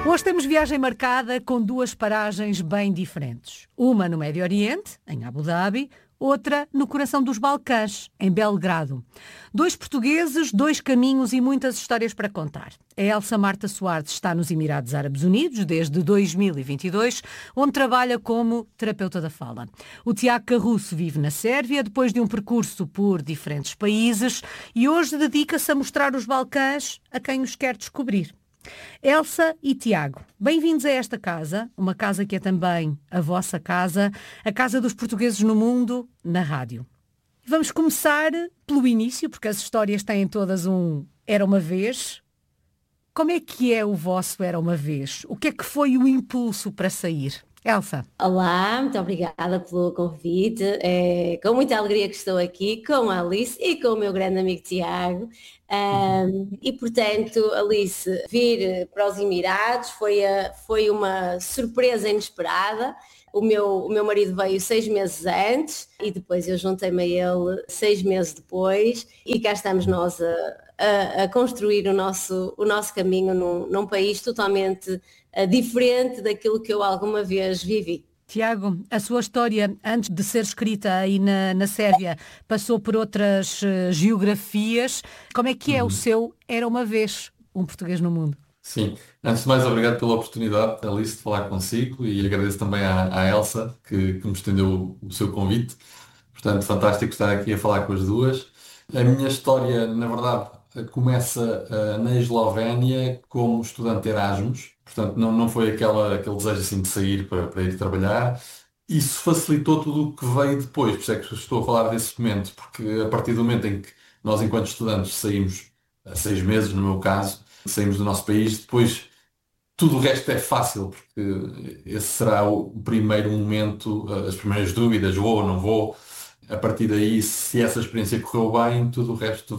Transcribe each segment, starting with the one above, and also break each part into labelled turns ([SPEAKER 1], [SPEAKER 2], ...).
[SPEAKER 1] Hoje temos viagem marcada com duas paragens bem diferentes. Uma no Médio Oriente, em Abu Dhabi, outra no coração dos Balcãs, em Belgrado. Dois portugueses, dois caminhos e muitas histórias para contar. A Elsa Marta Soares está nos Emirados Árabes Unidos desde 2022, onde trabalha como terapeuta da fala. O Tiago Carruço vive na Sérvia, depois de um percurso por diferentes países, e hoje dedica-se a mostrar os Balcãs a quem os quer descobrir. Elsa e Tiago, bem-vindos a esta casa, uma casa que é também a vossa casa, a casa dos portugueses no mundo, na rádio. Vamos começar pelo início, porque as histórias têm todas um Era uma Vez. Como é que é o vosso Era uma Vez? O que é que foi o impulso para sair? Elsa.
[SPEAKER 2] Olá, muito obrigada pelo convite. É com muita alegria que estou aqui com a Alice e com o meu grande amigo Tiago. E portanto, Alice, vir para os Emirados foi uma surpresa inesperada. O meu marido veio 6 meses antes e depois eu juntei-me a ele 6 meses depois e cá estamos nós a construir o nosso caminho num país totalmente diferente daquilo que eu alguma vez vivi.
[SPEAKER 1] Tiago, a sua história, antes de ser escrita aí na Sérvia, passou por outras geografias. Como é que é o seu Era uma Vez, um português no mundo?
[SPEAKER 3] Sim, antes de mais, obrigado pela oportunidade, Alice, de falar consigo e agradeço também à Elsa que me estendeu o seu convite. Portanto, fantástico estar aqui a falar com as duas. A minha história, na verdade, começa na Eslovénia como estudante Erasmus. Portanto, não foi aquele desejo assim de sair para ir trabalhar. Isso facilitou tudo o que veio depois. Por isso é que estou a falar desse momento, porque a partir do momento em que nós, enquanto estudantes, saímos há 6 meses, no meu caso, saímos do nosso país, depois tudo o resto é fácil, porque esse será o primeiro momento, as primeiras dúvidas, vou ou não vou. A partir daí, se essa experiência correu bem, tudo o resto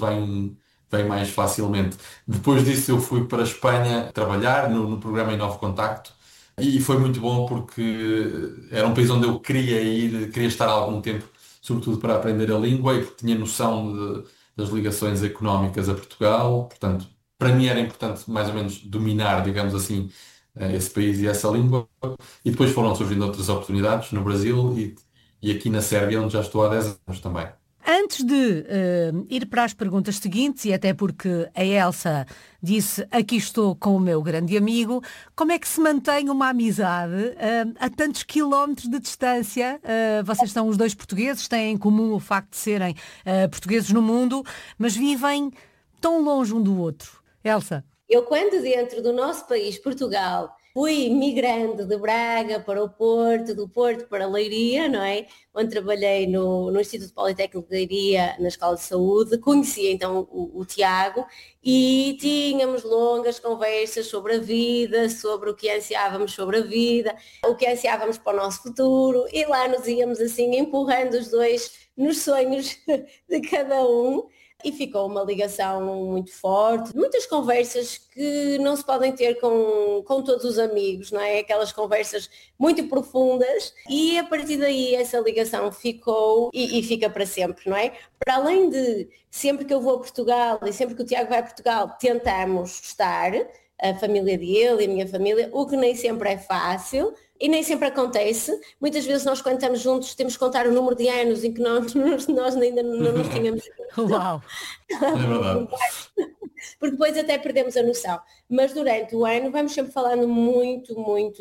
[SPEAKER 3] vem mais facilmente. Depois disso eu fui para a Espanha trabalhar no programa Em Novo Contacto e foi muito bom porque era um país onde eu queria ir, queria estar há algum tempo, sobretudo para aprender a língua e porque tinha noção das ligações económicas a Portugal. Portanto, para mim era importante mais ou menos dominar, digamos assim, esse país e essa língua. E depois foram surgindo outras oportunidades no Brasil e aqui na Sérvia, onde já estou há 10 anos também.
[SPEAKER 1] Antes de ir para as perguntas seguintes, e até porque a Elsa disse aqui estou com o meu grande amigo, como é que se mantém uma amizade a tantos quilómetros de distância? Vocês são os dois portugueses, têm em comum o facto de serem portugueses no mundo, mas vivem tão longe um do outro. Elsa?
[SPEAKER 2] Eu, quando dentro do nosso país, Portugal, fui migrando de Braga para o Porto, do Porto para Leiria, não é? Onde trabalhei no Instituto Politécnico de Leiria, na Escola de Saúde, conheci então o Tiago e tínhamos longas conversas sobre a vida, sobre o que ansiávamos sobre a vida, o que ansiávamos para o nosso futuro e lá nos íamos assim empurrando os dois nos sonhos de cada um. E ficou uma ligação muito forte, muitas conversas que não se podem ter com todos os amigos, não é? Aquelas conversas muito profundas e a partir daí essa ligação ficou e fica para sempre, não é? Para além de sempre que eu vou a Portugal e sempre que o Tiago vai a Portugal tentamos estar, a família dele e a minha família, o que nem sempre é fácil. E nem sempre acontece. Muitas vezes nós, quando estamos juntos, temos que contar o número de anos em que nós ainda não nos tínhamos.
[SPEAKER 1] Uau!
[SPEAKER 3] É verdade.
[SPEAKER 2] Porque depois até perdemos a noção. Mas durante o ano vamos sempre falando muito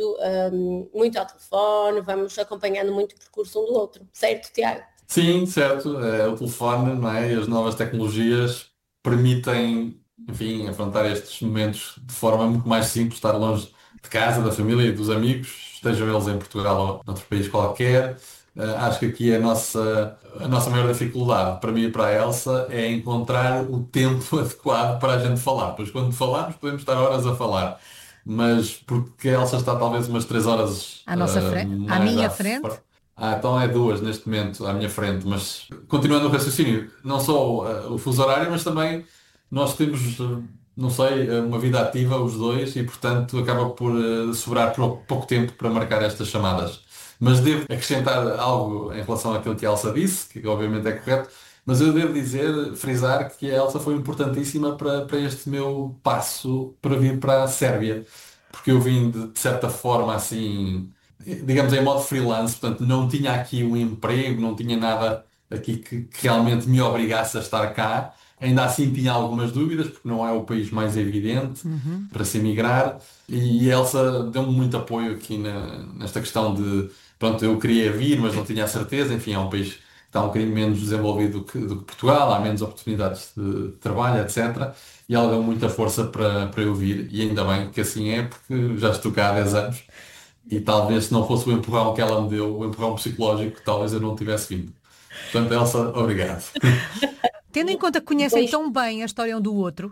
[SPEAKER 2] ao telefone, vamos acompanhando muito o percurso um do outro. Certo, Tiago?
[SPEAKER 3] Sim, certo. O telefone, não é? E as novas tecnologias permitem, enfim, afrontar estes momentos de forma muito mais simples, estar longe de casa, da família e dos amigos, estejam eles em Portugal ou noutro país qualquer. Acho que aqui a nossa maior dificuldade para mim e para a Elsa é encontrar o tempo adequado para a gente falar. Pois quando falamos podemos estar horas a falar, mas porque a Elsa está talvez umas 3 horas
[SPEAKER 1] À nossa frente, à
[SPEAKER 3] mais
[SPEAKER 1] minha frente.
[SPEAKER 3] Então é 2 neste momento à minha frente, mas continuando o raciocínio, não só o fuso horário, mas também nós temos, não sei, uma vida ativa os dois e portanto acaba por sobrar pouco tempo para marcar estas chamadas. Mas devo acrescentar algo em relação àquilo que a Elsa disse, que obviamente é correto, mas eu devo dizer, frisar que a Elsa foi importantíssima para este meu passo para vir para a Sérvia. porque eu vim de certa forma assim, digamos em modo freelance, portanto não tinha aqui um emprego, não tinha nada aqui que realmente me obrigasse a estar cá. Ainda assim tinha algumas dúvidas, porque não é o país mais evidente
[SPEAKER 1] Uhum.
[SPEAKER 3] para se emigrar, e a Elsa deu-me muito apoio aqui nesta questão de, pronto, eu queria vir, mas não tinha a certeza, enfim, é um país que está um bocadinho menos desenvolvido do que Portugal, há menos oportunidades de trabalho, etc. E ela deu muita força para eu vir, e ainda bem que assim é, porque já estou cá há 10 anos, e talvez se não fosse o empurrão que ela me deu, o empurrão psicológico, talvez eu não tivesse vindo. Portanto, Elsa, obrigado.
[SPEAKER 1] Tendo em conta que conhecem
[SPEAKER 2] Pois
[SPEAKER 1] tão bem a história um do outro,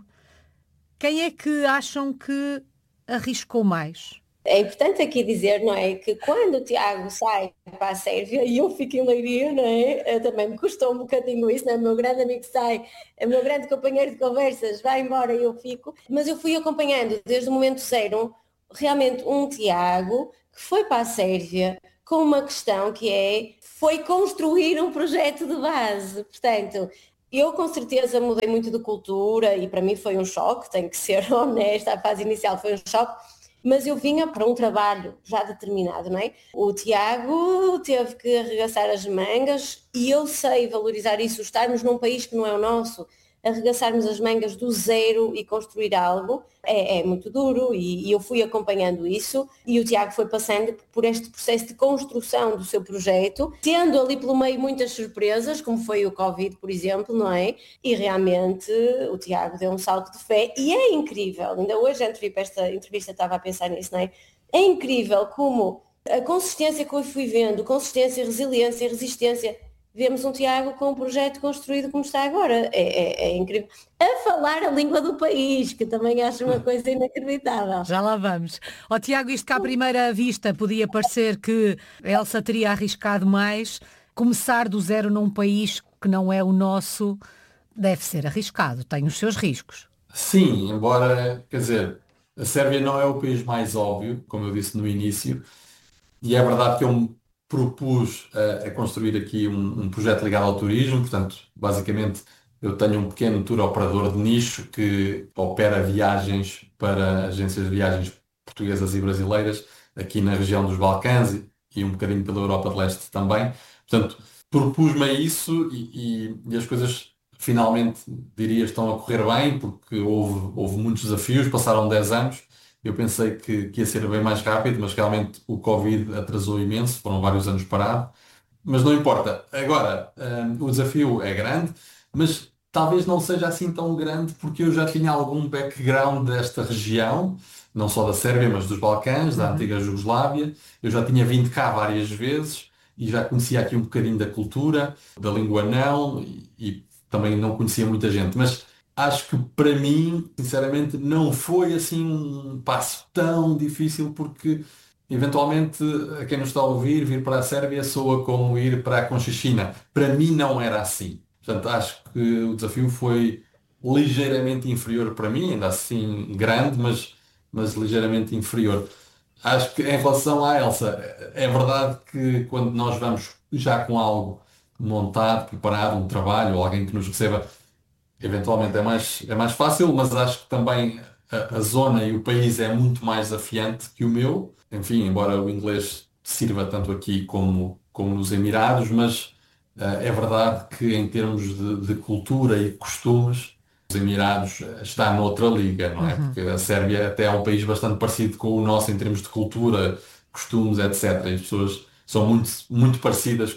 [SPEAKER 1] quem é que acham que arriscou mais?
[SPEAKER 2] é importante aqui dizer, não é, que quando o Tiago sai para a Sérvia e eu fico em Leiria, não é, também me custou um bocadinho isso, não é, o meu grande amigo sai, o meu grande companheiro de conversas vai embora e eu fico, mas eu fui acompanhando desde o momento zero, realmente um Tiago que foi para a Sérvia com uma questão que foi construir um projeto de base, portanto, eu com certeza mudei muito de cultura e para mim foi um choque, tenho que ser honesta, a fase inicial foi um choque, mas eu vinha para um trabalho já determinado, não é? O Tiago teve que arregaçar as mangas e eu sei valorizar isso, estarmos num país que não é o nosso, arregaçarmos as mangas do zero e construir algo é muito duro e eu fui acompanhando isso e o Tiago foi passando por este processo de construção do seu projeto, tendo ali pelo meio muitas surpresas, como foi o Covid, por exemplo, não é? E realmente o Tiago deu um salto de fé e é incrível, ainda hoje antes de vir para esta entrevista estava a pensar nisso, não é? É incrível como a consistência que eu fui vendo, consistência, resiliência, resistência, vemos um Tiago com um projeto construído como está agora. É incrível. A falar a língua do país, que também acho uma coisa inacreditável.
[SPEAKER 1] Já lá vamos. Ó Tiago, isto que à primeira vista podia parecer que a Elsa teria arriscado mais, começar do zero num país que não é o nosso deve ser arriscado, tem os seus riscos.
[SPEAKER 3] Sim, embora, quer dizer, a Sérvia não é o país mais óbvio, como eu disse no início, e é verdade que eu me propus a construir aqui um projeto ligado ao turismo, portanto, basicamente eu tenho um pequeno tour operador de nicho que opera viagens para agências de viagens portuguesas e brasileiras aqui na região dos Balcãs e um bocadinho pela Europa de Leste também. Portanto, propus-me a isso e as coisas finalmente, diria, estão a correr bem, porque houve muitos desafios, passaram 10 anos. Eu pensei que ia ser bem mais rápido, mas realmente o Covid atrasou imenso, foram vários anos parado. Mas não importa. Agora, o desafio é grande, mas talvez não seja assim tão grande porque eu já tinha algum background desta região, não só da Sérvia, mas dos Balcãs, da
[SPEAKER 1] Uhum.
[SPEAKER 3] antiga Jugoslávia. Eu já tinha vindo cá várias vezes e já conhecia aqui um bocadinho da cultura, da língua não, e também não conhecia muita gente. Mas acho que para mim, sinceramente, não foi assim um passo tão difícil porque eventualmente, a quem nos está a ouvir, vir para a Sérvia soa como ir para a Conchichina. Para mim não era assim. Portanto, acho que o desafio foi ligeiramente inferior para mim, ainda assim grande, mas ligeiramente inferior. Acho que em relação à Elsa, é verdade que quando nós vamos já com algo montado, preparado, um trabalho, ou alguém que nos receba, eventualmente é mais fácil, mas acho que também a zona e o país é muito mais desafiante que o meu. Enfim, embora o inglês sirva tanto aqui como nos Emirados, mas é verdade que em termos de cultura e costumes, os Emirados está noutra liga, não é?
[SPEAKER 1] Uhum.
[SPEAKER 3] Porque a Sérvia até é um país bastante parecido com o nosso em termos de cultura, costumes, etc. E as pessoas são muito, muito parecidas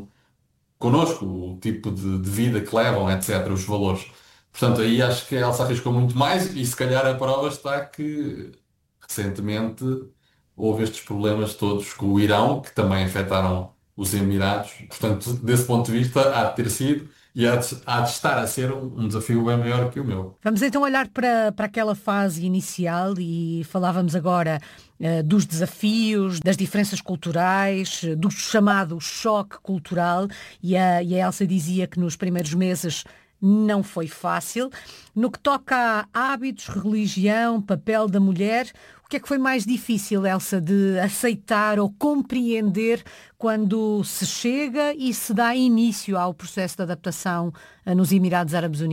[SPEAKER 3] connosco, o tipo de vida que levam, etc., os valores. Portanto, aí acho que a Elsa arriscou muito mais e se calhar a prova está que recentemente houve estes problemas todos com o Irão, que também afetaram os Emirados. Portanto, desse ponto de vista, há de ter sido e há de estar a ser um desafio bem maior que o meu.
[SPEAKER 1] Vamos então olhar para aquela fase inicial e falávamos agora dos desafios, das diferenças culturais, do chamado choque cultural e a Elsa dizia que nos primeiros meses não foi fácil. No que toca a hábitos, religião, papel da mulher, o que é que foi mais difícil, Elsa, de aceitar ou compreender quando se chega e se dá início ao processo de adaptação nos Emirados Árabes Unidos?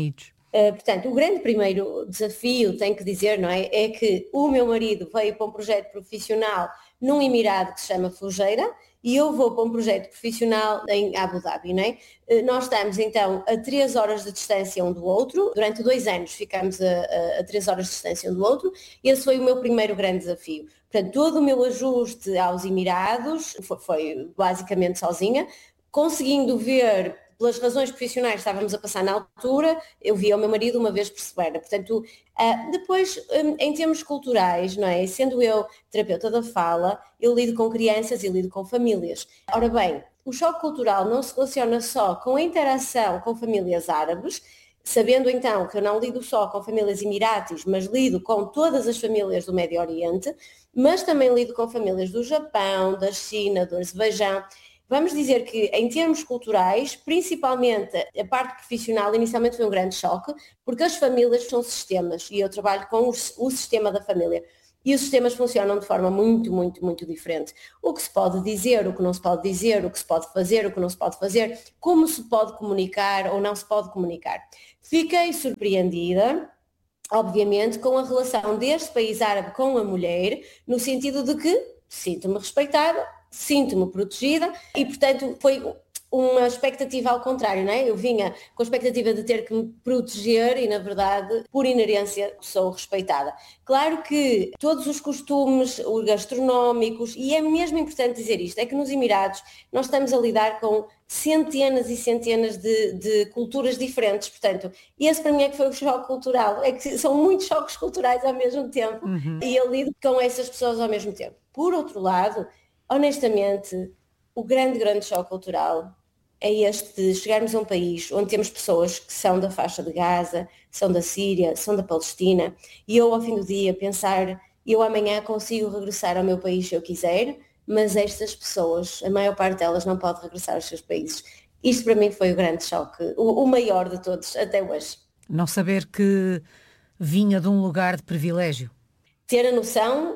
[SPEAKER 2] Portanto, o grande primeiro desafio, tenho que dizer, não é? É que o meu marido veio para um projeto profissional num Emirado que se chama Fujairah e eu vou para um projeto profissional em Abu Dhabi, não é? Nós estamos então a 3 horas de distância um do outro, durante 2 anos ficamos a 3 horas de distância um do outro, esse foi o meu primeiro grande desafio. Portanto, todo o meu ajuste aos Emirados foi basicamente sozinha, conseguindo ver pelas razões profissionais que estávamos a passar na altura, eu via o meu marido uma vez por semana. Portanto, depois, em termos culturais, não é? Sendo eu terapeuta da fala, eu lido com crianças e lido com famílias. Ora bem, o choque cultural não se relaciona só com a interação com famílias árabes, sabendo então que eu não lido só com famílias emiratis, mas lido com todas as famílias do Médio Oriente, mas também lido com famílias do Japão, da China, do Azerbaijão. Vamos dizer que, em termos culturais, principalmente a parte profissional, inicialmente foi um grande choque, porque as famílias são sistemas e eu trabalho com o sistema da família. E os sistemas funcionam de forma muito, muito, muito diferente. O que se pode dizer, o que não se pode dizer, o que se pode fazer, o que não se pode fazer, como se pode comunicar ou não se pode comunicar. Fiquei surpreendida, obviamente, com a relação deste país árabe com a mulher, no sentido de que sinto-me respeitada, sinto-me protegida e, portanto, foi uma expectativa ao contrário, não é? Eu vinha com a expectativa de ter que me proteger e, na verdade, por inerência, sou respeitada. Claro que todos os costumes gastronómicos, e é mesmo importante dizer isto, é que nos Emirados nós estamos a lidar com centenas e centenas de culturas diferentes, portanto, esse para mim é que foi o choque cultural, é que são muitos choques culturais ao mesmo tempo e eu lido com essas pessoas ao mesmo tempo. Por outro lado, honestamente, o grande, grande choque cultural é este de chegarmos a um país onde temos pessoas que são da faixa de Gaza, são da Síria, são da Palestina, e eu ao fim do dia pensar, eu amanhã consigo regressar ao meu país se eu quiser, mas estas pessoas, a maior parte delas não pode regressar aos seus países. Isto para mim foi o grande choque, o maior de todos até hoje.
[SPEAKER 1] Não saber que vinha de um lugar de privilégio.
[SPEAKER 2] Ter a noção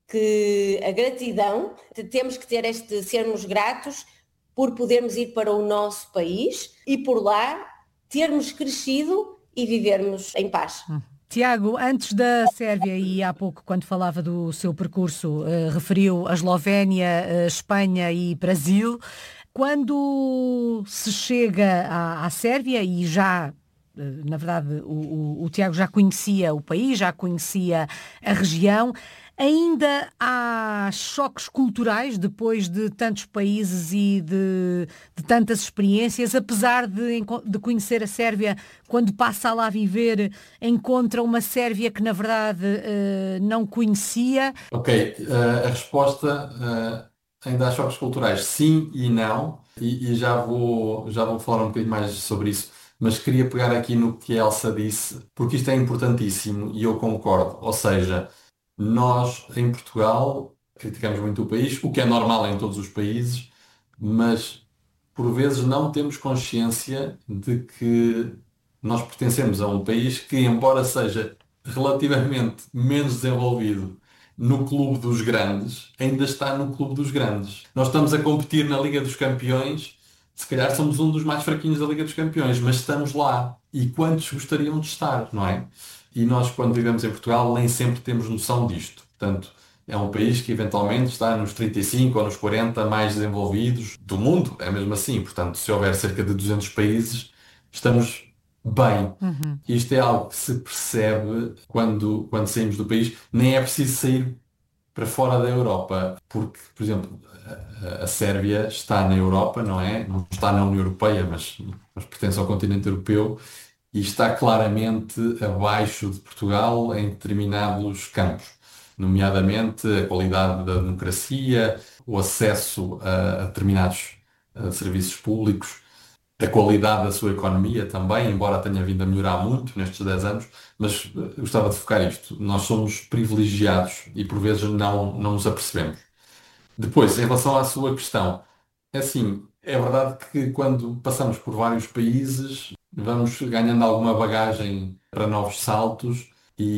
[SPEAKER 2] que a gratidão, temos que ter sermos gratos por podermos ir para o nosso país e por lá termos crescido e vivermos em paz.
[SPEAKER 1] Tiago, antes da Sérvia e há pouco, quando falava do seu percurso, referiu a Eslovénia, a Espanha e Brasil. Quando se chega à Sérvia e já, na verdade, o Tiago já conhecia o país, já conhecia a região, ainda há choques culturais depois de tantos países e de tantas experiências, apesar de conhecer a Sérvia, quando passa lá a viver, encontra uma Sérvia que na verdade não conhecia?
[SPEAKER 3] Ok, a resposta ainda há choques culturais, sim e não, e já vou falar um bocadinho mais sobre isso, mas queria pegar aqui no que a Elsa disse, porque isto é importantíssimo e eu concordo, ou seja, nós em Portugal criticamos muito o país, o que é normal em todos os países, mas por vezes não temos consciência de que nós pertencemos a um país que, embora seja relativamente menos desenvolvido no clube dos grandes, ainda está no clube dos grandes. Nós estamos a competir na Liga dos Campeões, se calhar somos um dos mais fraquinhos da Liga dos Campeões, mas estamos lá. E quantos gostariam de estar, não é? E nós, quando vivemos em Portugal, nem sempre temos noção disto. Portanto, é um país que eventualmente está nos 35 ou nos 40 mais desenvolvidos do mundo, é mesmo assim. Portanto, se houver cerca de 200 países, estamos bem. Isto é algo que se percebe quando saímos do país. Nem é preciso sair para fora da Europa, porque, por exemplo, a Sérvia está na Europa, não é? Não está na União Europeia, mas pertence ao continente europeu e está claramente abaixo de Portugal em determinados campos, nomeadamente a qualidade da democracia, o acesso a determinados serviços públicos, a qualidade da sua economia também, embora tenha vindo a melhorar muito nestes 10 anos, mas gostava de focar isto. Nós somos privilegiados e por vezes não nos apercebemos. Depois, em relação à sua questão, é assim, é verdade que quando passamos por vários países, vamos ganhando alguma bagagem para novos saltos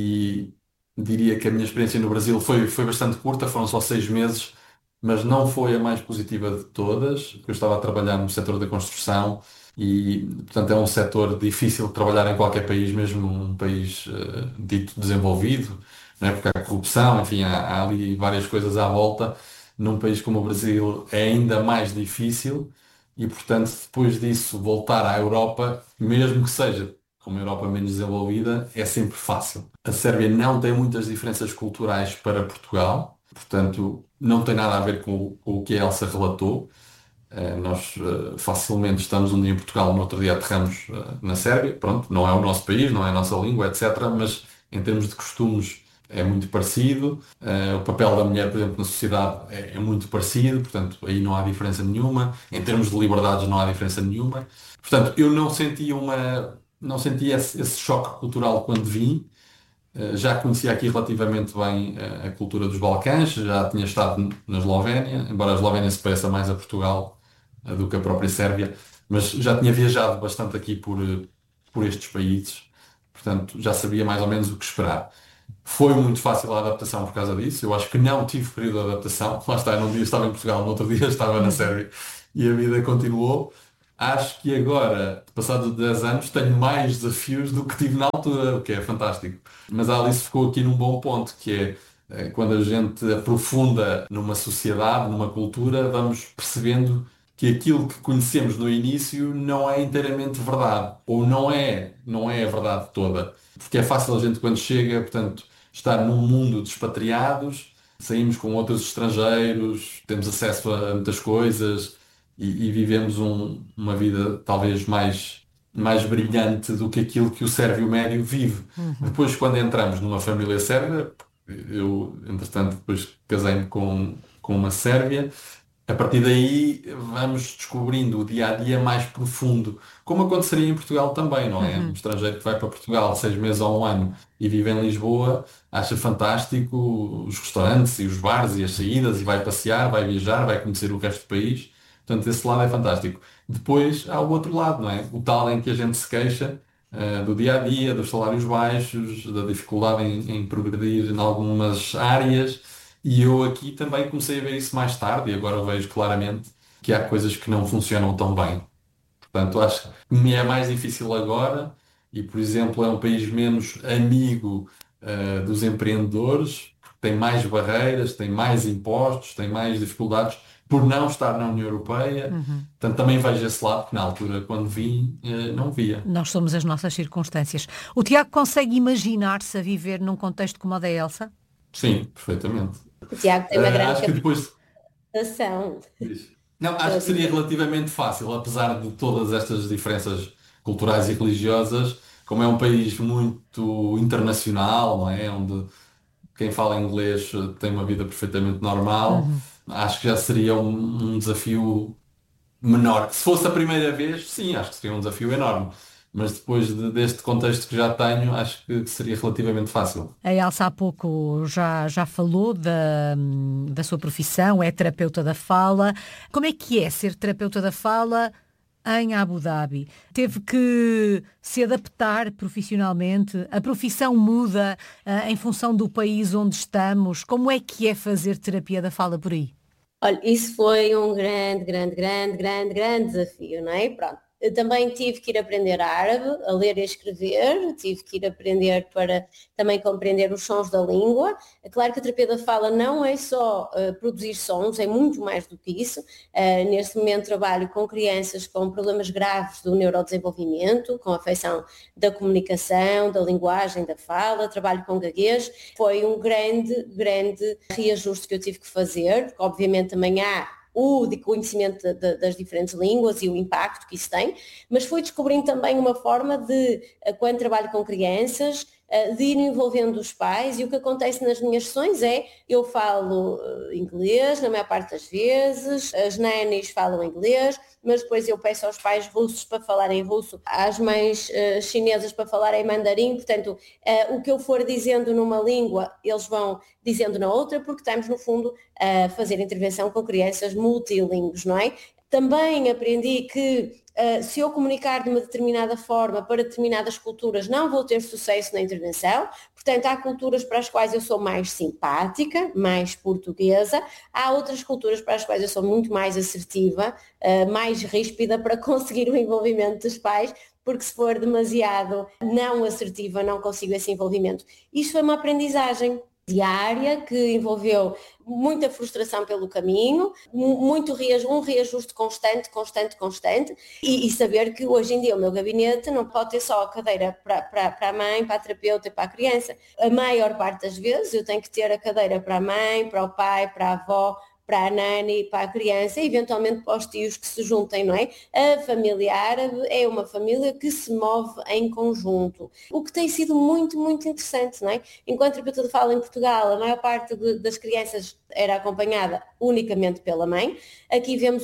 [SPEAKER 3] e diria que a minha experiência no Brasil foi bastante curta, foram só 6 meses, mas não foi a mais positiva de todas, porque eu estava a trabalhar no setor da construção e, portanto, é um setor difícil de trabalhar em qualquer país, mesmo um país dito desenvolvido, não é? Porque há corrupção, enfim, há ali várias coisas à volta. Num país como o Brasil é ainda mais difícil e, portanto, depois disso, voltar à Europa, mesmo que seja uma Europa menos desenvolvida, é sempre fácil. A Sérvia não tem muitas diferenças culturais para Portugal, portanto, não tem nada a ver com o que a Elsa relatou. Nós facilmente estamos um dia em Portugal, no outro dia aterramos na Sérvia. Pronto, não é o nosso país, não é a nossa língua, etc. Mas em termos de costumes é muito parecido. O papel da mulher, por exemplo, na sociedade é muito parecido, portanto, aí não há diferença nenhuma. Em termos de liberdades não há diferença nenhuma. Portanto, eu não senti esse choque cultural quando vim. Já conhecia aqui relativamente bem a cultura dos Balcãs, já tinha estado na Eslovénia, embora a Eslovénia se pareça mais a Portugal do que a própria Sérvia, mas já tinha viajado bastante aqui por estes países, portanto já sabia mais ou menos o que esperar. Foi muito fácil a adaptação por causa disso, eu acho que não tive período de adaptação, lá está, num dia estava em Portugal, no outro dia estava na Sérvia e a vida continuou. Acho que agora, passados 10 anos, tenho mais desafios do que tive na altura, o que é fantástico. Mas a Alice ficou aqui num bom ponto, que é quando a gente aprofunda numa sociedade, numa cultura, vamos percebendo que aquilo que conhecemos no início não é inteiramente verdade, ou não é a verdade toda. Porque é fácil a gente quando chega, portanto, estar num mundo de expatriados, saímos com outros estrangeiros, temos acesso a muitas coisas e vivemos uma vida talvez mais brilhante do que aquilo que o sérvio médio vive. Depois, quando entramos numa família sérvia, eu, entretanto, depois casei-me com uma sérvia, a partir daí vamos descobrindo o dia a dia mais profundo, como aconteceria em Portugal também, não é? Um estrangeiro que vai para Portugal 6 meses ou um ano e vive em Lisboa, acha fantástico os restaurantes e os bares e as saídas e vai passear, vai viajar, vai conhecer o resto do país. Portanto, esse lado é fantástico. Depois há o outro lado, não é? O tal em que a gente se queixa do dia a dia, dos salários baixos, da dificuldade em progredir em algumas áreas. E eu aqui também comecei a ver isso mais tarde e agora vejo claramente que há coisas que não funcionam tão bem. Portanto, acho que me é mais difícil agora e, por exemplo, é um país menos amigo dos empreendedores, porque tem mais barreiras, tem mais impostos, tem mais dificuldades por não estar na União Europeia. Portanto, também vejo esse lado que na altura, quando vim, não via.
[SPEAKER 1] Nós somos as nossas circunstâncias. O Tiago consegue imaginar-se a viver num contexto como o da Elsa?
[SPEAKER 3] Sim, perfeitamente.
[SPEAKER 2] O Tiago tem uma grande
[SPEAKER 3] Acho que depois.
[SPEAKER 2] captação.
[SPEAKER 3] Diz. Não, acho que seria relativamente fácil, apesar de todas estas diferenças culturais e religiosas, como é um país muito internacional, não é? Onde quem fala inglês tem uma vida perfeitamente normal, acho que já seria um desafio menor. Se fosse a primeira vez, sim, acho que seria um desafio enorme. Mas depois deste contexto que já tenho, acho que seria relativamente fácil.
[SPEAKER 1] A Elsa há pouco já falou da sua profissão, é terapeuta da fala. Como é ser terapeuta da fala em Abu Dhabi? Teve que se adaptar profissionalmente? A profissão muda em função do país onde estamos? Como é fazer terapia da fala por aí?
[SPEAKER 2] Olha, isso foi um grande desafio, não é? Pronto. Eu também tive que ir aprender árabe, a ler e a escrever, tive que ir aprender para também compreender os sons da língua. É claro que a terapia da fala não é só produzir sons, é muito mais do que isso. Neste momento trabalho com crianças com problemas graves do neurodesenvolvimento, com afecção da comunicação, da linguagem, da fala, trabalho com gaguez. Foi um grande reajuste que eu tive que fazer, porque obviamente também há o de conhecimento das diferentes línguas e o impacto que isso tem, mas fui descobrindo também uma forma de, quando trabalho com crianças, de ir envolvendo os pais, e o que acontece nas minhas sessões é, eu falo inglês na maior parte das vezes, as nannies falam inglês, mas depois eu peço aos pais russos para falarem russo, às mães chinesas para falarem mandarim, portanto, o que eu for dizendo numa língua, eles vão dizendo na outra, porque estamos, no fundo, a fazer intervenção com crianças multilingües, não é? Também aprendi que se eu comunicar de uma determinada forma para determinadas culturas não vou ter sucesso na intervenção. Portanto, há culturas para as quais eu sou mais simpática, mais portuguesa, há outras culturas para as quais eu sou muito mais assertiva, mais ríspida para conseguir o envolvimento dos pais, porque se for demasiado não assertiva não consigo esse envolvimento. Isto foi uma aprendizagem diária que envolveu muita frustração pelo caminho, um reajuste constante e saber que hoje em dia o meu gabinete não pode ter só a cadeira para a mãe, para a terapeuta e para a criança. A maior parte das vezes eu tenho que ter a cadeira para a mãe, para o pai, para a avó, para a nani, para a criança e eventualmente para os tios que se juntem, não é? A família árabe é uma família que se move em conjunto, o que tem sido muito, muito interessante, não é? Enquanto a terapeuta fala em Portugal, a maior parte das crianças era acompanhada unicamente pela mãe, aqui vemos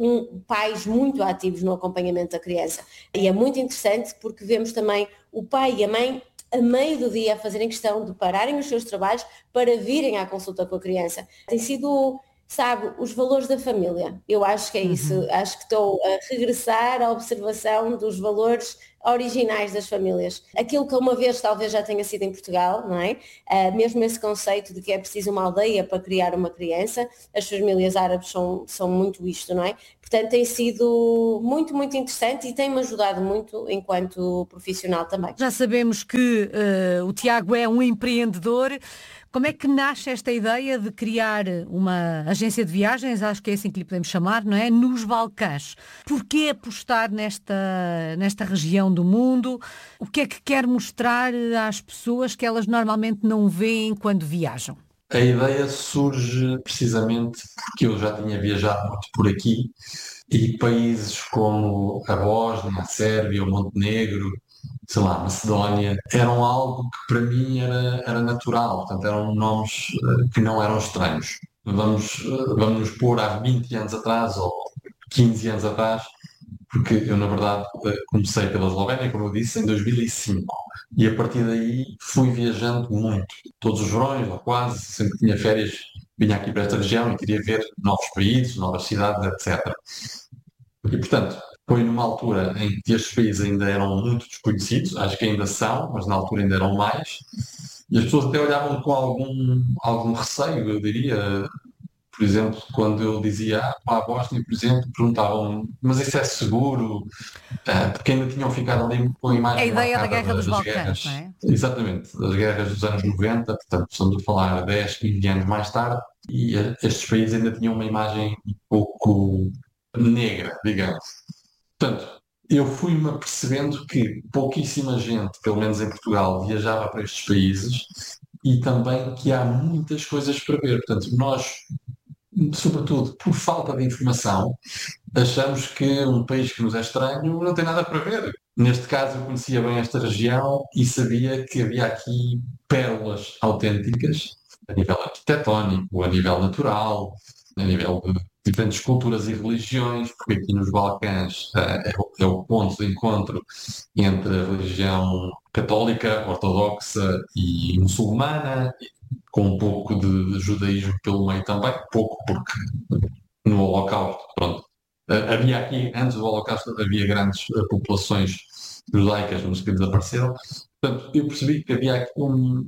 [SPEAKER 2] pais muito ativos no acompanhamento da criança e é muito interessante porque vemos também o pai e a mãe a meio do dia a fazerem questão de pararem os seus trabalhos para virem à consulta com a criança. Tem sido, sabe, os valores da família. Eu acho que é isso. Acho que estou a regressar à observação dos valores originais das famílias. Aquilo que uma vez talvez já tenha sido em Portugal, não é? Mesmo esse conceito de que é preciso uma aldeia para criar uma criança, as famílias árabes são muito isto, não é? Portanto, tem sido muito, muito interessante e tem-me ajudado muito enquanto profissional também.
[SPEAKER 1] Já sabemos que o Tiago é um empreendedor. Como é que nasce esta ideia de criar uma agência de viagens, acho que é assim que lhe podemos chamar, não é? Nos Balcãs. Porquê apostar nesta região do mundo? O que é que quer mostrar às pessoas que elas normalmente não veem quando viajam?
[SPEAKER 3] A ideia surge precisamente porque eu já tinha viajado muito por aqui e países como a Bósnia, a Sérvia, o Montenegro, sei lá, Macedónia, eram algo que para mim era natural, portanto eram nomes que não eram estranhos. Vamos nos pôr há 20 anos atrás ou 15 anos atrás, porque eu na verdade comecei pela Eslovénia, como eu disse, em 2005 e a partir daí fui viajando muito, todos os verões ou quase, sempre que tinha férias vinha aqui para esta região e queria ver novos países, novas cidades, etc. E, portanto, foi numa altura em que estes países ainda eram muito desconhecidos, acho que ainda são, mas na altura ainda eram mais, e as pessoas até olhavam com algum receio, eu diria. Por exemplo, quando eu dizia para a Bósnia, por exemplo, perguntavam mas isso é seguro? Porque ainda tinham ficado ali com a
[SPEAKER 1] A
[SPEAKER 3] imagem
[SPEAKER 1] ideia da
[SPEAKER 3] marcada
[SPEAKER 1] Guerra dos
[SPEAKER 3] das
[SPEAKER 1] Balcãs, não
[SPEAKER 3] guerras,
[SPEAKER 1] é?
[SPEAKER 3] exatamente, das guerras dos anos 90, portanto, estamos a falar 10, 15 anos mais tarde, e estes países ainda tinham uma imagem um pouco negra, digamos. Portanto, eu fui-me apercebendo que pouquíssima gente, pelo menos em Portugal, viajava para estes países e também que há muitas coisas para ver. Portanto, nós, sobretudo por falta de informação, achamos que um país que nos é estranho não tem nada para ver. Neste caso, eu conhecia bem esta região e sabia que havia aqui pérolas autênticas, a nível arquitetónico, a nível natural, a nível de diferentes culturas e religiões, porque aqui nos Balcãs é o ponto de encontro entre a religião católica, ortodoxa e muçulmana, com um pouco de judaísmo pelo meio também, pouco porque no Holocausto, pronto, havia aqui, antes do Holocausto, havia grandes populações judaicas, mas que desapareceram. Portanto, eu percebi que havia aqui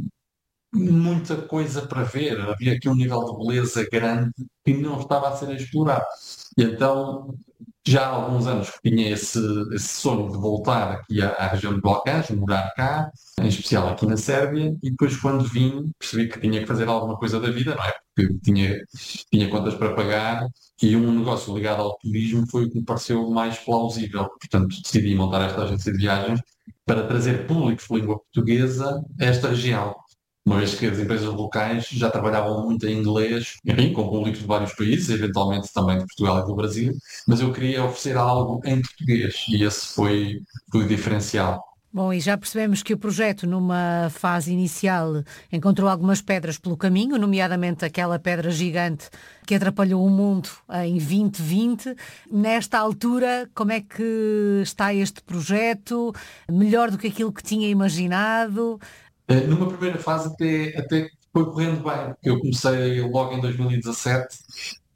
[SPEAKER 3] muita coisa para ver, havia aqui um nível de beleza grande que não estava a ser explorado. E então, já há alguns anos que tinha esse sonho de voltar aqui à região de Balcãs, morar cá, em especial aqui na Sérvia, e depois quando vim percebi que tinha que fazer alguma coisa da vida, não é? Porque tinha contas para pagar e um negócio ligado ao turismo foi o que me pareceu mais plausível. Portanto, decidi montar esta agência de viagens para trazer públicos de língua portuguesa a esta região. Uma vez que as empresas locais já trabalhavam muito em inglês, enfim, com públicos de vários países, eventualmente também de Portugal e do Brasil, mas eu queria oferecer algo em português e esse foi o diferencial.
[SPEAKER 1] Bom, e já percebemos que o projeto, numa fase inicial, encontrou algumas pedras pelo caminho, nomeadamente aquela pedra gigante que atrapalhou o mundo em 2020. Nesta altura, como é que está este projeto? Melhor do que aquilo que tinha imaginado?
[SPEAKER 3] Numa primeira fase até foi correndo bem, porque eu comecei logo em 2017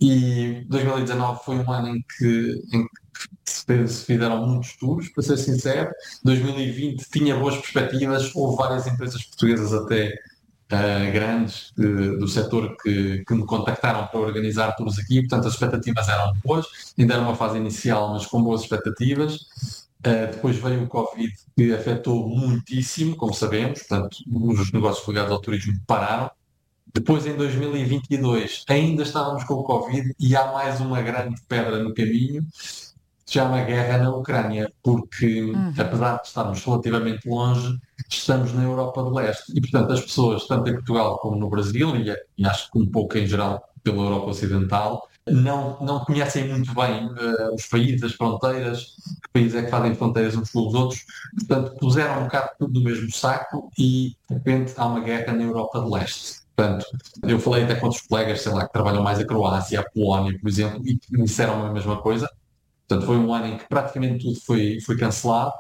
[SPEAKER 3] E 2019 foi um ano em que se fizeram muitos tours, para ser sincero. 2020 tinha boas perspectivas, houve várias empresas portuguesas até grandes do setor que me contactaram para organizar tours aqui, portanto as expectativas eram boas, ainda era uma fase inicial, mas com boas expectativas. Depois veio o Covid, que afetou muitíssimo, como sabemos, portanto os negócios ligados ao turismo pararam. Depois, em 2022, ainda estávamos com o Covid e há mais uma grande pedra no caminho, que se chama guerra na Ucrânia, porque, apesar de estarmos relativamente longe, estamos na Europa do Leste. E, portanto, as pessoas, tanto em Portugal como no Brasil, e acho que um pouco em geral pela Europa Ocidental, não conhecem muito bem os países, as fronteiras, que países é que fazem fronteiras uns com os outros. Portanto, puseram um bocado tudo no mesmo saco e, de repente, há uma guerra na Europa do Leste. Portanto, eu falei até com outros colegas, sei lá, que trabalham mais a Croácia, a Polónia, por exemplo, e que me disseram a mesma coisa. Portanto, foi um ano em que praticamente tudo foi cancelado.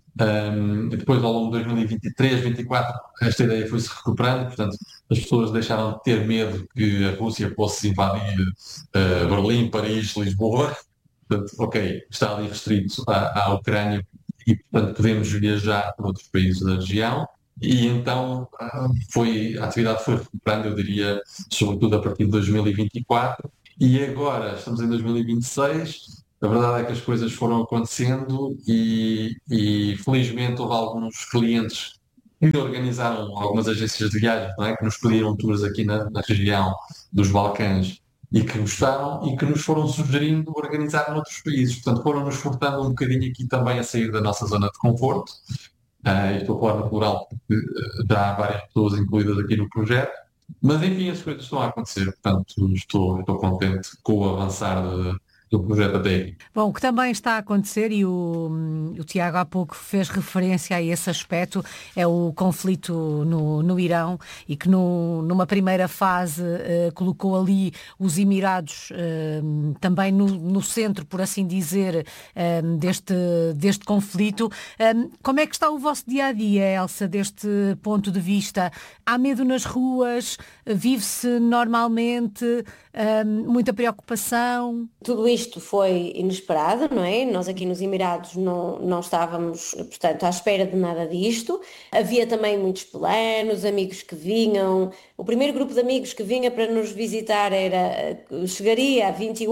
[SPEAKER 3] E depois, ao longo de 2023, 2024, esta ideia foi-se recuperando. Portanto, as pessoas deixaram de ter medo que a Rússia fosse invadir Berlim, Paris, Lisboa. Portanto, ok, está ali restrito à Ucrânia e, portanto, podemos viajar para outros países da região. E então a atividade foi recuperando, eu diria, sobretudo a partir de 2024. E agora estamos em 2026. A verdade é que as coisas foram acontecendo e felizmente houve alguns clientes que organizaram algumas agências de viagens, não é? Que nos pediram tours aqui na região dos Balcãs e que gostaram e que nos foram sugerindo organizar noutros países. Portanto, foram-nos forçando um bocadinho aqui também a sair da nossa zona de conforto. Estou a falar no plural porque já há várias pessoas incluídas aqui no projeto. Mas enfim, as coisas estão a acontecer. Portanto, estou contente com o avançar do projeto até aqui.
[SPEAKER 1] Bom, o que também está a acontecer, e o Tiago há pouco fez referência a esse aspecto, é o conflito no Irão, e que numa primeira fase colocou ali os Emirados também no centro, por assim dizer, deste conflito. Como é que está o vosso dia-a-dia, Elsa, deste ponto de vista? Há medo nas ruas? Vive-se normalmente? Muita preocupação?
[SPEAKER 2] Tudo isto foi inesperado, não é? Nós aqui nos Emirados não estávamos, portanto, à espera de nada disto. Havia também muitos planos, amigos que vinham. O primeiro grupo de amigos que vinha para nos visitar chegaria a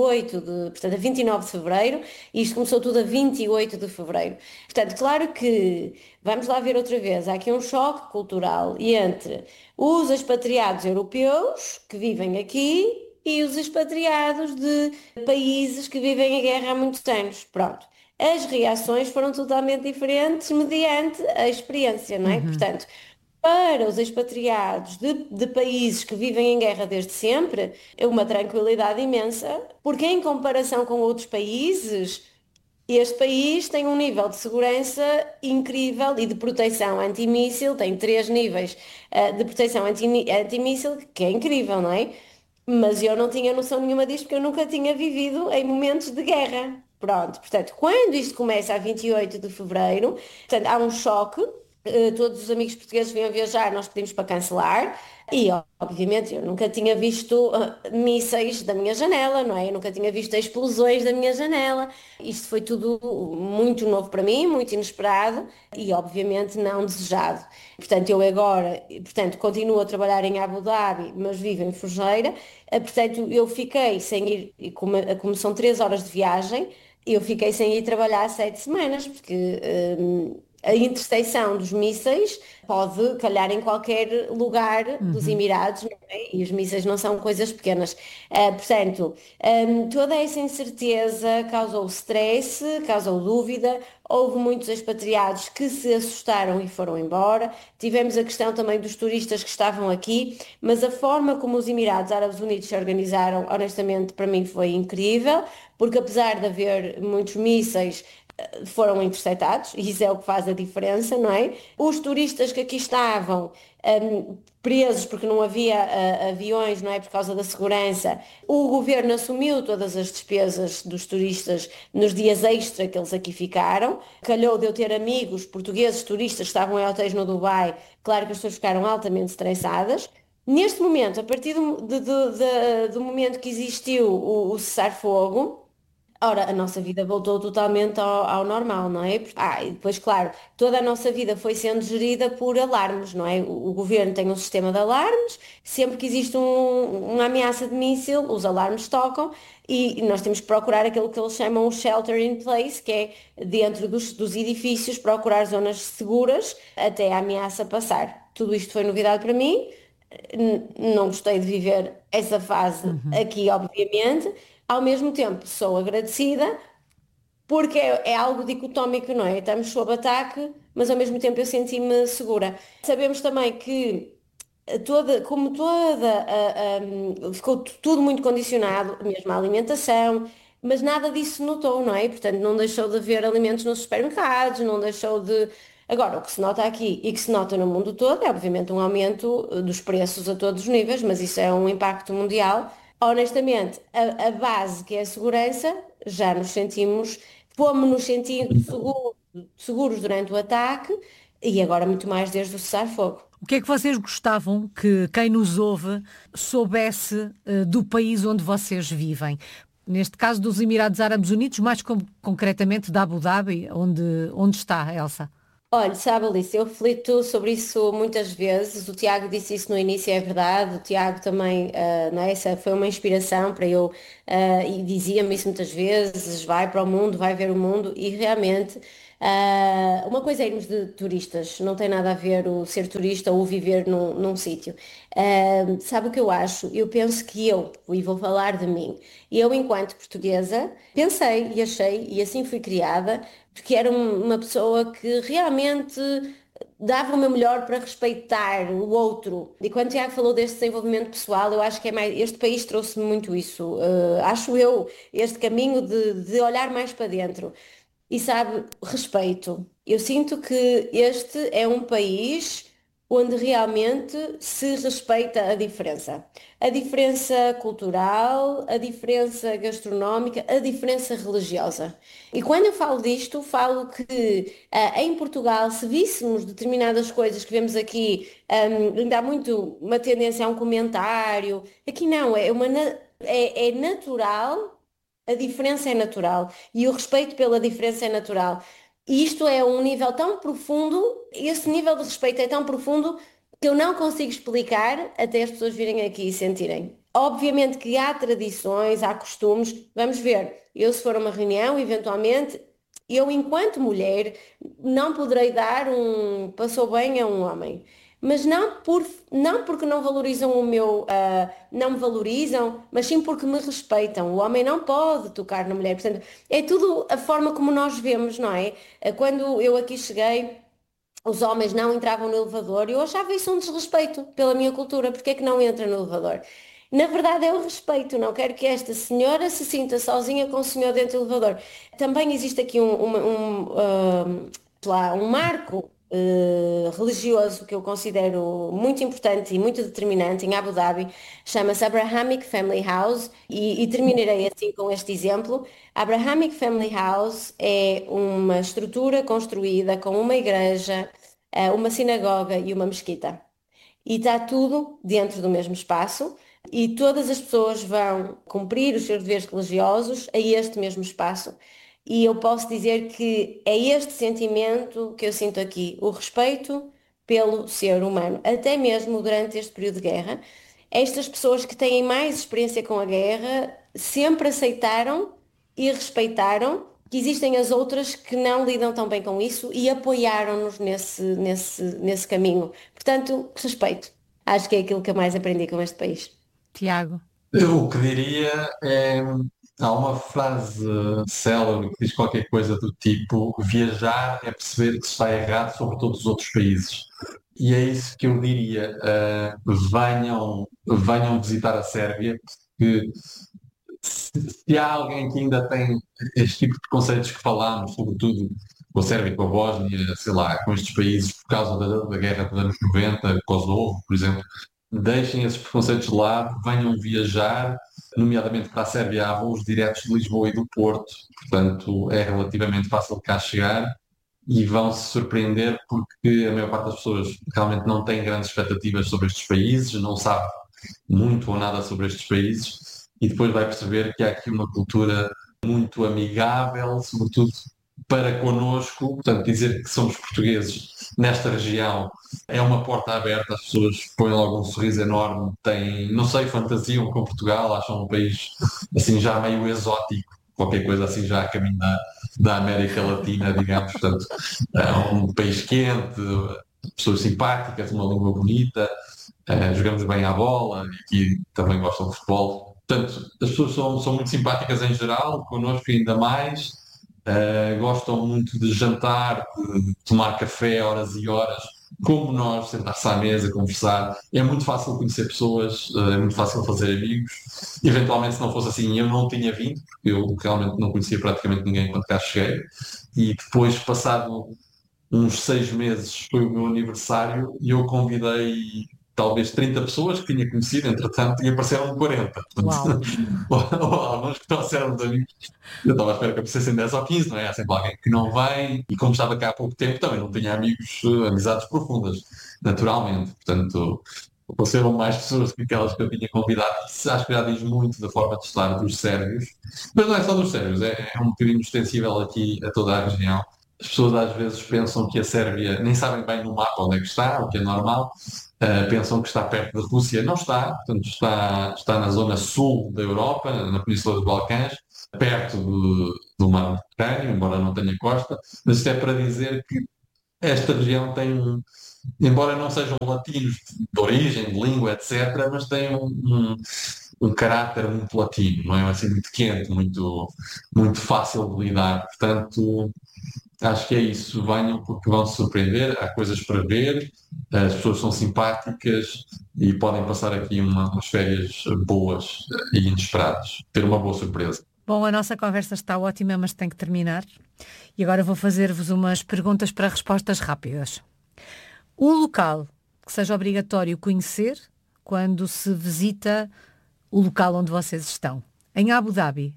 [SPEAKER 2] 29 de fevereiro, e isto começou tudo a 28 de fevereiro. Portanto, claro que, vamos lá ver outra vez, há aqui um choque cultural entre os expatriados europeus que vivem aqui e os expatriados de países que vivem a guerra há muitos anos. Pronto. As reações foram totalmente diferentes mediante a experiência, não é? Portanto, para os expatriados de países que vivem em guerra desde sempre, é uma tranquilidade imensa, porque em comparação com outros países, este país tem um nível de segurança incrível e de proteção antimíssil, tem 3 níveis de proteção antimíssil, que é incrível, não é? Mas eu não tinha noção nenhuma disto porque eu nunca tinha vivido em momentos de guerra. Pronto, portanto, quando isto começa a 28 de fevereiro, portanto, há um choque, todos os amigos portugueses vinham viajar, nós pedimos para cancelar, e obviamente eu nunca tinha visto mísseis da minha janela, não é? Eu nunca tinha visto explosões da minha janela. Isto foi tudo muito novo para mim, muito inesperado e obviamente não desejado. Portanto, eu agora, continuo a trabalhar em Abu Dhabi, mas vivo em Forjeira. Portanto, eu fiquei sem ir, e como são 3 horas de viagem, eu fiquei sem ir trabalhar 7 semanas, porque a intersecção dos mísseis pode calhar em qualquer lugar dos Emirados, não é? E os mísseis não são coisas pequenas. Portanto, toda essa incerteza causou stress, causou dúvida. Houve muitos expatriados que se assustaram e foram embora. Tivemos a questão também dos turistas que estavam aqui, mas a forma como os Emirados Árabes Unidos se organizaram, honestamente, para mim foi incrível, porque apesar de haver muitos mísseis, foram interceptados, e isso é o que faz a diferença, não é? Os turistas que aqui estavam presos porque não havia aviões, não é? Por causa da segurança, o governo assumiu todas as despesas dos turistas nos dias extra que eles aqui ficaram. Calhou de eu ter amigos portugueses turistas que estavam em hotéis no Dubai, claro que as pessoas ficaram altamente estressadas. Neste momento, a partir do momento que existiu o cessar-fogo, ora, a nossa vida voltou totalmente ao normal, não é? E depois, claro, toda a nossa vida foi sendo gerida por alarmes, não é? O governo tem um sistema de alarmes, sempre que existe uma ameaça de míssil, os alarmes tocam e nós temos que procurar aquilo que eles chamam o shelter in place, que é dentro dos edifícios, procurar zonas seguras até a ameaça passar. Tudo isto foi novidade para mim. Não gostei de viver essa fase
[SPEAKER 1] Uhum.
[SPEAKER 2] aqui, obviamente. Ao mesmo tempo, sou agradecida porque é algo dicotómico, não é? Estamos sob ataque, mas ao mesmo tempo eu senti-me segura. Sabemos também que ficou tudo muito condicionado, mesmo a alimentação, mas nada disso se notou, não é? Portanto, não deixou de haver alimentos nos supermercados, não deixou de. Agora, o que se nota aqui e que se nota no mundo todo é, obviamente, um aumento dos preços a todos os níveis, mas isso é um impacto mundial. Honestamente, a base, que é a segurança, já nos sentimos, fomos-nos sentindo seguros durante o ataque e agora muito mais desde o cessar-fogo.
[SPEAKER 1] O que é que vocês gostavam que quem nos ouve soubesse do país onde vocês vivem? Neste caso dos Emirados Árabes Unidos, mais concretamente da Abu Dhabi, onde está, Elsa?
[SPEAKER 2] Olha, sabe, Alice, eu reflito sobre isso muitas vezes. O Tiago disse isso no início, é verdade. O Tiago também, não é? Essa foi uma inspiração para eu, e dizia-me isso muitas vezes: vai para o mundo, vai ver o mundo, e realmente, uma coisa é irmos de turistas, não tem nada a ver o ser turista ou viver num sítio. Sabe o que eu acho? Eu penso que e vou falar de mim, eu, enquanto portuguesa, pensei e achei, e assim fui criada porque era uma pessoa que realmente dava o meu melhor para respeitar o outro. E quando o Tiago falou deste desenvolvimento pessoal, eu acho que é mais, este país trouxe-me muito isso. Acho eu, este caminho de olhar mais para dentro. E sabe, respeito. Eu sinto que este é um país onde realmente se respeita a diferença. A diferença cultural, a diferença gastronómica, a diferença religiosa. E quando eu falo disto, falo que em Portugal, se víssemos determinadas coisas que vemos aqui, ainda há muito uma tendência a um comentário. Aqui não, é natural, a diferença é natural e o respeito pela diferença é natural. E isto é um nível tão profundo, esse nível de respeito é tão profundo que eu não consigo explicar até as pessoas virem aqui e sentirem. Obviamente que há tradições, há costumes, vamos ver. Eu, se for a uma reunião, eventualmente, eu, enquanto mulher, não poderei dar um passou bem a um homem. Mas não porque não valorizam não me valorizam, mas sim porque me respeitam. O homem não pode tocar na mulher. Portanto, é tudo a forma como nós vemos, não é? Quando eu aqui cheguei, os homens não entravam no elevador e eu achava isso um desrespeito pela minha cultura. Porque é que não entra no elevador? Na verdade é o respeito, não quero que esta senhora se sinta sozinha com o senhor dentro do elevador. Também existe aqui um marco religioso que eu considero muito importante e muito determinante em Abu Dhabi, chama-se Abrahamic Family House e terminarei assim com este exemplo. Abrahamic Family House é uma estrutura construída com uma igreja, uma sinagoga e uma mesquita. E está tudo dentro do mesmo espaço e todas as pessoas vão cumprir os seus deveres religiosos a este mesmo espaço. E eu posso dizer que é este sentimento que eu sinto aqui, o respeito pelo ser humano, até mesmo durante este período de guerra. Estas pessoas que têm mais experiência com a guerra sempre aceitaram e respeitaram que existem as outras que não lidam tão bem com isso e apoiaram-nos nesse caminho. Portanto, respeito. Acho que é aquilo que eu mais aprendi com este país.
[SPEAKER 1] Tiago.
[SPEAKER 3] Eu o que diria é, há uma frase célebre que diz qualquer coisa do tipo: viajar é perceber que se está errado sobre todos os outros países. E é isso que eu diria. Venham visitar a Sérvia, porque se há alguém que ainda tem este tipo de conceitos que falámos, sobretudo com a Sérvia, com a Bósnia, sei lá, com estes países por causa da guerra dos anos 90, Kosovo, por exemplo, deixem esses preconceitos de lado, venham viajar, nomeadamente para a Sérvia há voos diretos de Lisboa e do Porto, portanto é relativamente fácil cá chegar e vão se surpreender porque a maior parte das pessoas realmente não tem grandes expectativas sobre estes países, não sabe muito ou nada sobre estes países e depois vai perceber que há aqui uma cultura muito amigável, sobretudo para connosco, portanto, dizer que somos portugueses nesta região é uma porta aberta, as pessoas põem logo um sorriso enorme, têm, não sei, fantasiam com Portugal, acham um país assim já meio exótico, qualquer coisa assim já a caminho da América Latina, digamos, portanto, é um país quente, pessoas simpáticas, uma língua bonita, jogamos bem à bola e também gostam de futebol. Portanto, as pessoas são muito simpáticas em geral, connosco ainda mais, gostam muito de jantar, de tomar café horas e horas, como nós, sentar-se à mesa, conversar. É muito fácil conhecer pessoas, é muito fácil fazer amigos. Eventualmente, se não fosse assim, eu não tinha vindo, porque eu realmente não conhecia praticamente ninguém quando cá cheguei. E depois, passado uns 6 meses, foi o meu aniversário e eu convidei talvez 30 pessoas que tinha conhecido, entretanto, e apareceram 40.
[SPEAKER 1] Uau!
[SPEAKER 3] Portanto, ou alguns que trouxeram de amigos. Eu estava à espera que aparecessem 10 ou 15, não é? Há sempre alguém que não vem, e como estava cá há pouco tempo, também não tinha amigos, amizades profundas, naturalmente. Portanto, apareceram mais pessoas que aquelas que eu tinha convidado. Isso acho que já diz muito da forma de estar dos sérvios. Mas não é só dos sérvios, é um bocadinho extensível aqui a toda a região. As pessoas às vezes pensam que a Sérvia, nem sabem bem no mapa onde é que está, o que é normal. Pensam que está perto da Rússia. Não está, portanto, está na zona sul da Europa, na Península dos Balcãs, perto do Mar Mediterrâneo, embora não tenha costa. Mas isto é para dizer que esta região tem, embora não sejam latinos de origem, de língua, etc., mas tem um caráter muito latino, não é? Assim, muito quente, muito fácil de lidar. Portanto, acho que é isso. Venham porque vão se surpreender, há coisas para ver, as pessoas são simpáticas e podem passar aqui umas férias boas e inesperadas. Ter uma boa surpresa.
[SPEAKER 1] Bom, a nossa conversa está ótima, mas tem que terminar. E agora vou fazer-vos umas perguntas para respostas rápidas. Um local que seja obrigatório conhecer quando se visita o local onde vocês estão. Em Abu Dhabi,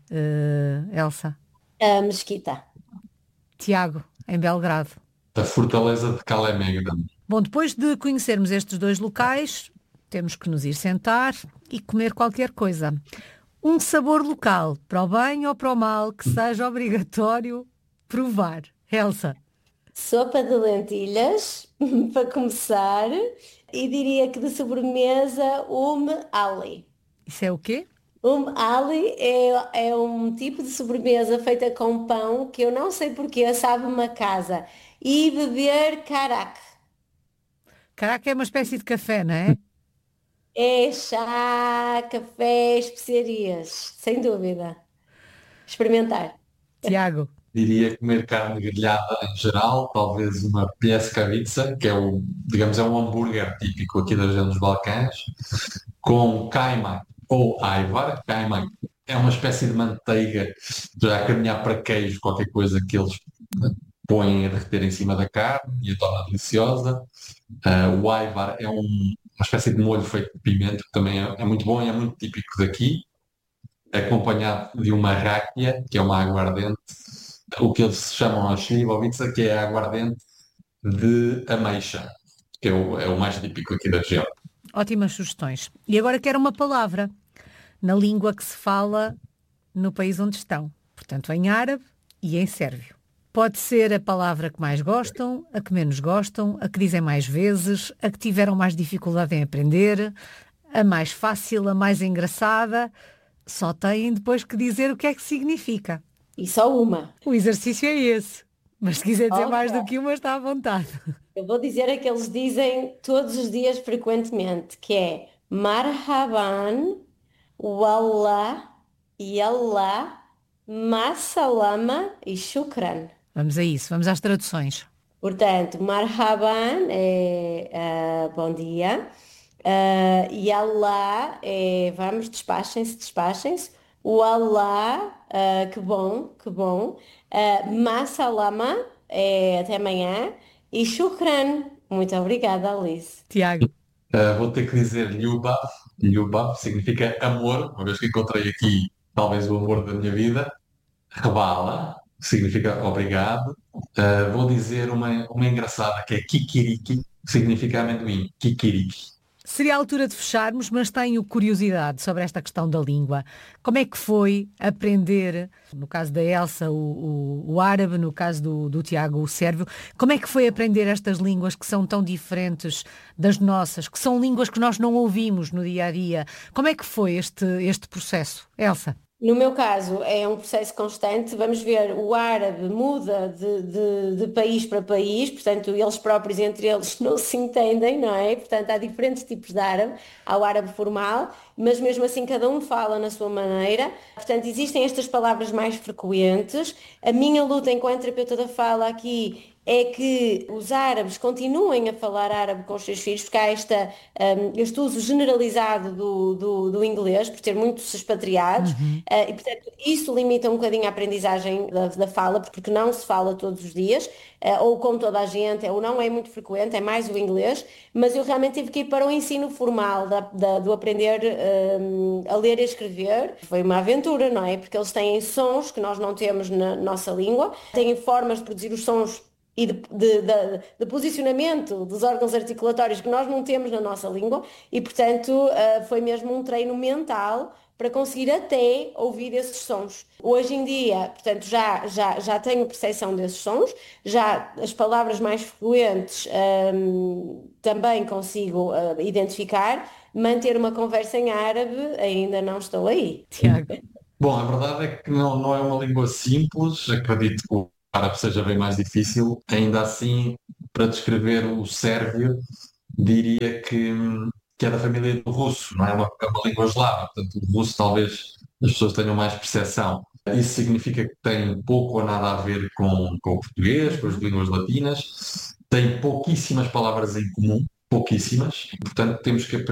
[SPEAKER 1] Elsa.
[SPEAKER 2] A Mesquita.
[SPEAKER 1] Tiago, em Belgrado.
[SPEAKER 3] A fortaleza de Calemegan.
[SPEAKER 1] Bom, depois de conhecermos estes dois locais, temos que nos ir sentar e comer qualquer coisa. Um sabor local, para o bem ou para o mal, que seja obrigatório provar. Elsa.
[SPEAKER 2] Sopa de lentilhas, para começar, e diria que de sobremesa, Ali.
[SPEAKER 1] Isso é o quê?
[SPEAKER 2] Ali é um tipo de sobremesa feita com pão que eu não sei porquê, sabe-me a casa. E beber caraque.
[SPEAKER 1] Caraca, é uma espécie de café, não é?
[SPEAKER 2] É chá, café, especiarias, sem dúvida. Experimentar.
[SPEAKER 1] Tiago.
[SPEAKER 3] Diria comer carne grelhada em geral, talvez uma pieskavica, que é digamos, é um hambúrguer típico aqui da região dos Balcãs, com kaimak ou aivar. Kaimak é uma espécie de manteiga, já a caminhar para queijo, qualquer coisa que eles põem a derreter em cima da carne e a torna deliciosa. O aivar é uma espécie de molho feito de pimento, que também é muito bom e é muito típico daqui, acompanhado de uma ráquia, que é uma aguardente, o que eles chamam a slivovica, que é a aguardente de ameixa, que é o mais típico aqui da região.
[SPEAKER 1] Ótimas sugestões. E agora quero uma palavra na língua que se fala no país onde estão. Portanto, em árabe e em sérvio. Pode ser a palavra que mais gostam, a que menos gostam, a que dizem mais vezes, a que tiveram mais dificuldade em aprender, a mais fácil, a mais engraçada. Só têm depois que dizer o que é que significa.
[SPEAKER 2] E só uma.
[SPEAKER 1] O exercício é esse. Mas se quiser dizer
[SPEAKER 2] Ok.
[SPEAKER 1] mais do que uma, está à vontade.
[SPEAKER 2] Eu vou dizer a que eles dizem todos os dias frequentemente, que é Marhaban, Wallah, Yallah, Masalama e Shukran.
[SPEAKER 1] Vamos a isso, vamos às traduções.
[SPEAKER 2] Portanto, Marhaban é bom dia, Yallah é vamos, despachem-se, despachem-se, Wallah, que bom, que bom, Masalama é até amanhã e Shukran. Muito obrigada, Alice.
[SPEAKER 1] Tiago.
[SPEAKER 3] Vou ter que dizer Ljubav. Ljubav significa amor, uma vez que encontrei aqui talvez o amor da minha vida. Rebala que significa obrigado. Vou dizer uma engraçada, que é kikiriki, que significa amendoim. Kikiriki.
[SPEAKER 1] Seria a altura de fecharmos, mas tenho curiosidade sobre esta questão da língua. Como é que foi aprender, no caso da Elsa, o árabe, no caso do Tiago, o sérvio, como é que foi aprender estas línguas que são tão diferentes das nossas, que são línguas que nós não ouvimos no dia a dia? Como é que foi este processo, Elsa?
[SPEAKER 2] No meu caso, é um processo constante. Vamos ver, o árabe muda de país para país, portanto, eles próprios entre eles não se entendem, não é? Portanto, há diferentes tipos de árabe. Há o árabe formal, mas mesmo assim cada um fala na sua maneira. Portanto, existem estas palavras mais frequentes. A minha luta enquanto terapeuta da fala aqui é que os árabes continuem a falar árabe com os seus filhos, porque há este uso generalizado do inglês, por ter muitos expatriados,
[SPEAKER 1] Uhum.
[SPEAKER 2] e portanto isso limita um bocadinho a aprendizagem da fala, porque não se fala todos os dias, ou com toda a gente, ou não é muito frequente, é mais o inglês, mas eu realmente tive que ir para o ensino formal do aprender a ler e escrever. Foi uma aventura, não é? Porque eles têm sons que nós não temos na nossa língua, têm formas de produzir os sons e de posicionamento dos órgãos articulatórios que nós não temos na nossa língua e, portanto, foi mesmo um treino mental para conseguir até ouvir esses sons. Hoje em dia, portanto, já tenho percepção desses sons, já as palavras mais frequentes também consigo identificar, manter uma conversa em árabe ainda não estou aí.
[SPEAKER 1] Tiago.
[SPEAKER 3] Bom, a verdade é que não é uma língua simples, acredito que o árabe seja bem mais difícil. Ainda assim, para descrever o sérvio, diria que é da família do russo, não é? É uma língua eslava, portanto, o russo talvez as pessoas tenham mais percepção. Isso significa que tem pouco ou nada a ver com o português, com as
[SPEAKER 1] Uhum.
[SPEAKER 3] línguas latinas, tem pouquíssimas palavras em comum, pouquíssimas, portanto, temos que